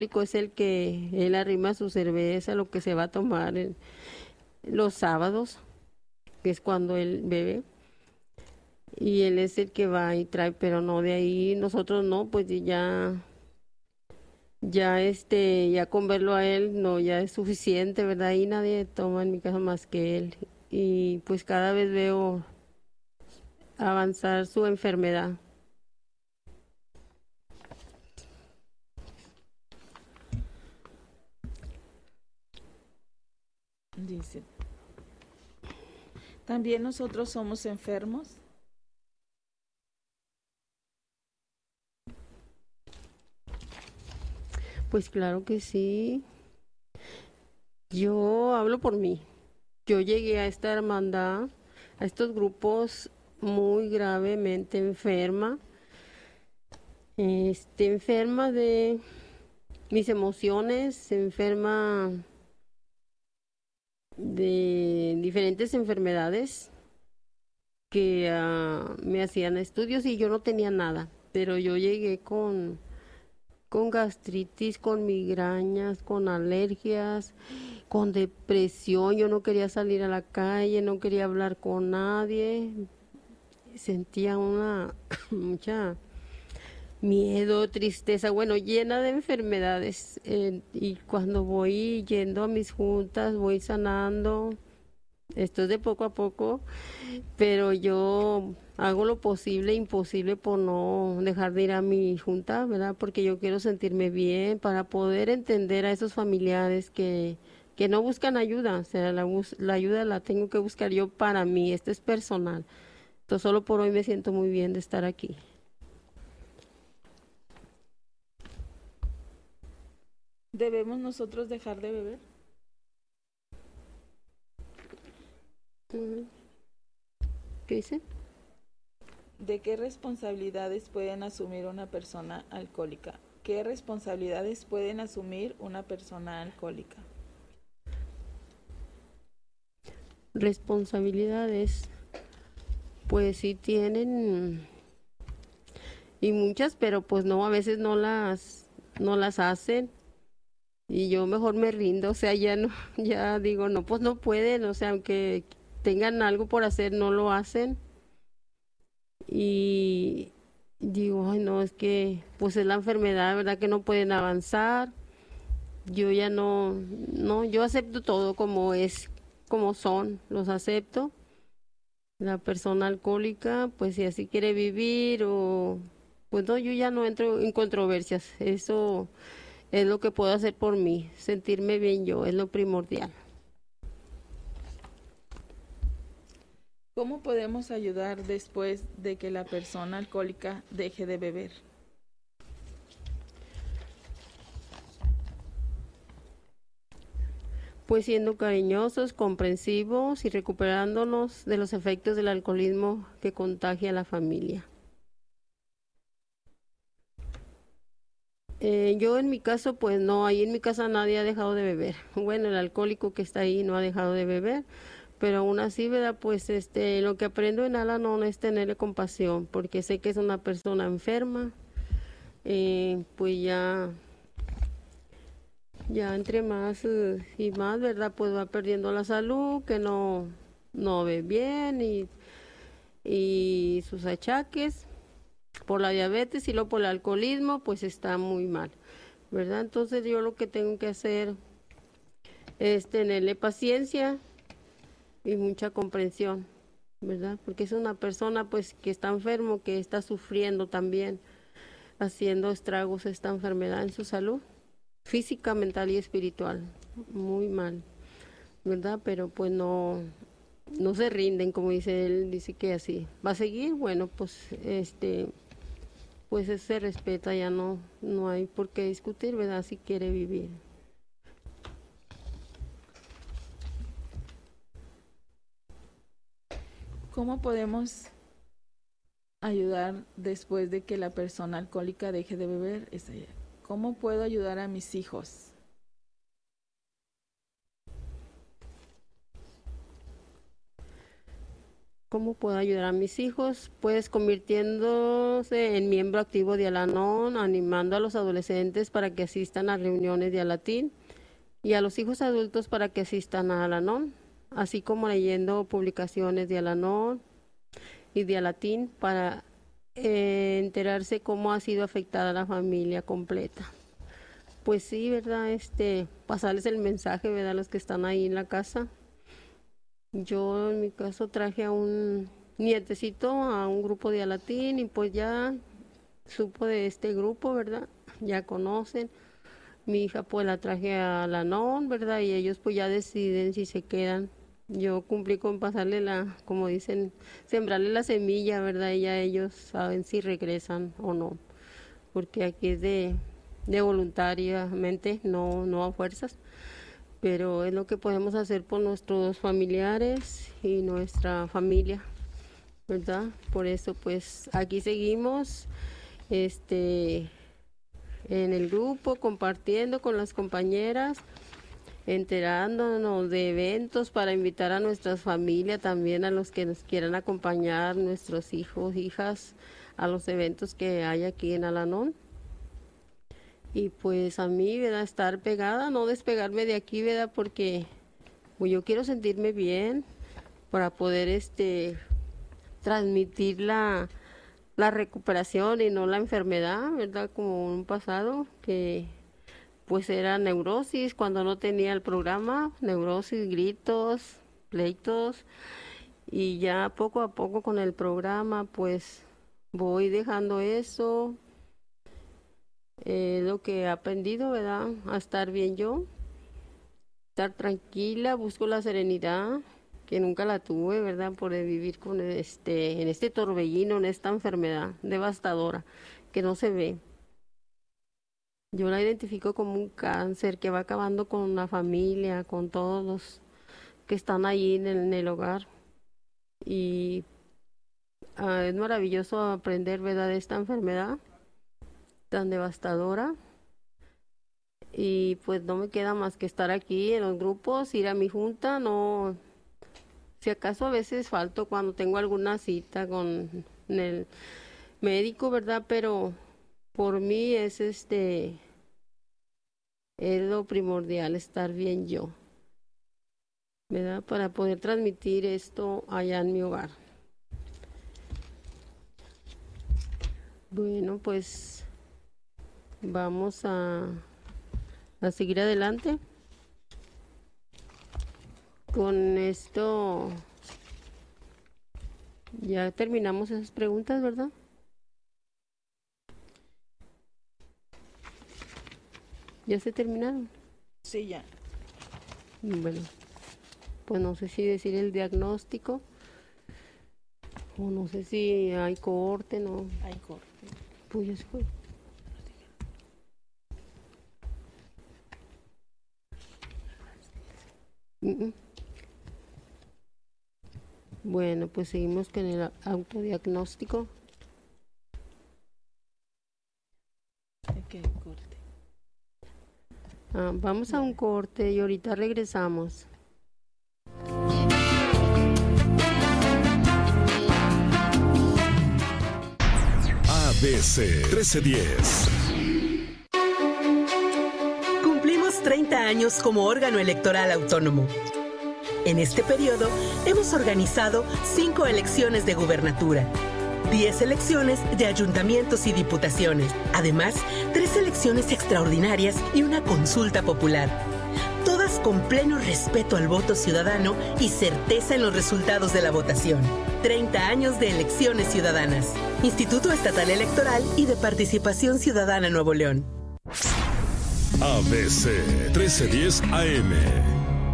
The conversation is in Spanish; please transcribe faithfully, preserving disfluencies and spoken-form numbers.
es el que él arrima su cerveza, lo que se va a tomar en- los sábados, que es cuando él bebe, y él es el que va y trae, pero no de ahí, nosotros no, pues ya, ya este, ya con verlo a él, no, ya es suficiente, ¿verdad? Y nadie toma en mi casa más que él, y pues cada vez veo avanzar su enfermedad. Dice, también nosotros somos enfermos. Pues claro que sí, yo hablo por mí. Yo llegué a esta hermandad, a estos grupos muy gravemente enferma, este, enferma de mis emociones, enferma de diferentes enfermedades que uh, me hacían estudios y yo no tenía nada, pero yo llegué con, con gastritis, con migrañas, con alergias, con depresión, yo no quería salir a la calle, no quería hablar con nadie, sentía una mucha miedo, tristeza, bueno, llena de enfermedades. Eh, y cuando voy yendo a mis juntas, voy sanando. Esto es de poco a poco, pero yo hago lo posible, imposible por no dejar de ir a mi junta, ¿verdad? Porque yo quiero sentirme bien para poder entender a esos familiares que, que no buscan ayuda. O sea, la, la ayuda la tengo que buscar yo para mí, esto es personal. Entonces, solo por hoy me siento muy bien de estar aquí. ¿Debemos nosotros dejar de beber? ¿Qué dice? ¿De qué responsabilidades pueden asumir una persona alcohólica? ¿Qué responsabilidades pueden asumir una persona alcohólica? Responsabilidades, pues sí tienen, y muchas, pero pues no, a veces no las, no las hacen. Y yo mejor me rindo, o sea, ya no, ya digo, no, pues no pueden, o sea, aunque tengan algo por hacer, no lo hacen. Y digo, ay, no, es que, pues es la enfermedad, ¿verdad? Que no pueden avanzar. Yo ya no, no, yo acepto todo como es, como son, los acepto. La persona alcohólica, pues si así quiere vivir o, pues no, yo ya no entro en controversias. Eso es lo que puedo hacer por mí, sentirme bien yo, es lo primordial. ¿Cómo podemos ayudar después de que la persona alcohólica deje de beber? Pues siendo cariñosos, comprensivos y recuperándonos de los efectos del alcoholismo que contagia a la familia. Eh, yo en mi caso, pues no, ahí en mi casa nadie ha dejado de beber. Bueno, el alcohólico que está ahí no ha dejado de beber, pero aún así, ¿verdad? Pues este, lo que aprendo en Al-Anon es tenerle compasión, porque sé que es una persona enferma, eh, pues ya, ya entre más eh, y más, ¿verdad? Pues va perdiendo la salud, que no, no ve bien y, y sus achaques por la diabetes y luego por el alcoholismo, pues está muy mal, ¿verdad? Entonces yo lo que tengo que hacer es tenerle paciencia y mucha comprensión, ¿verdad? Porque es una persona pues que está enfermo, que está sufriendo también, haciendo estragos esta enfermedad en su salud, física, mental y espiritual, muy mal, ¿verdad? Pero pues no, no se rinden, como dice él, dice que así va a seguir, bueno, pues este, pues eso se respeta, ya no, no hay por qué discutir, ¿verdad? Si quiere vivir. ¿Cómo podemos ayudar después de que la persona alcohólica deje de beber? ¿Cómo puedo ayudar a mis hijos? ¿Cómo puedo ayudar a mis hijos? Pues convirtiéndose en miembro activo de Al-Anon, animando a los adolescentes para que asistan a reuniones de Al-Atin y a los hijos adultos para que asistan a Al-Anon, así como leyendo publicaciones de Al-Anon y de Al-Atin para eh, enterarse cómo ha sido afectada la familia completa. Pues sí, ¿verdad? Este, pasarles el mensaje, ¿verdad? A los que están ahí en la casa. Yo en mi caso traje a un nietecito a un grupo de Al-Atin y pues ya supo de este grupo, ¿verdad? Ya conocen. Mi hija pues la traje a Al-Anon, ¿verdad? Y ellos pues ya deciden si se quedan. Yo cumplí con pasarle la, como dicen, sembrarle la semilla, ¿verdad? Y ya ellos saben si regresan o no. Porque aquí es de, de voluntariamente, no, no a fuerzas. Pero es lo que podemos hacer por nuestros familiares y nuestra familia, ¿verdad? Por eso pues aquí seguimos este en el grupo compartiendo con las compañeras, enterándonos de eventos para invitar a nuestras familias, también a los que nos quieran acompañar, nuestros hijos, hijas, a los eventos que hay aquí en Al-Anon. Y pues a mí, ¿verdad? Estar pegada, no despegarme de aquí, ¿verdad? Porque pues, yo quiero sentirme bien para poder este transmitir la, la recuperación y no la enfermedad, ¿verdad? Como un pasado que pues era neurosis cuando no tenía el programa, neurosis, gritos, pleitos, y ya poco a poco con el programa pues voy dejando eso. Eh, lo que he aprendido, ¿verdad? A estar bien yo, estar tranquila, busco la serenidad, que nunca la tuve, ¿verdad? Por vivir con este, en este torbellino, en esta enfermedad devastadora, que no se ve. Yo la identifico como un cáncer que va acabando con la familia, con todos los que están ahí en el, en el hogar. Y ah, es maravilloso aprender, ¿verdad?, de esta enfermedad tan devastadora, y pues no me queda más que estar aquí en los grupos, ir a mi junta, no, si acaso a veces falto cuando tengo alguna cita con el médico, ¿verdad? Pero por mí es este, es lo primordial, estar bien yo, ¿verdad? Para poder transmitir esto allá en mi hogar. Bueno, pues vamos a, a seguir adelante con esto. Ya terminamos esas preguntas, ¿verdad? ¿Ya se terminaron? Sí, ya. Bueno, pues no sé si decir el diagnóstico o no sé si hay corte, ¿no? Hay corte. Pues ya se fue. Uh-uh. Bueno, pues seguimos con el autodiagnóstico. Okay, corte. Ah, vamos a un corte y ahorita regresamos. A B C trece diez. treinta años como órgano electoral autónomo. En este periodo hemos organizado cinco elecciones de gubernatura, diez elecciones de ayuntamientos y diputaciones, además tres elecciones extraordinarias y una consulta popular, todas con pleno respeto al voto ciudadano y certeza en los resultados de la votación. treinta años de elecciones ciudadanas. Instituto Estatal Electoral y de Participación Ciudadana Nuevo León. A B C trece diez A M.